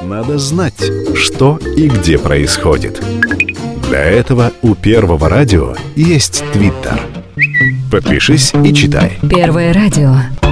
надо знать, что и где происходит. Для этого у Первого радио есть Твиттер. Подпишись и читай. Первое радио.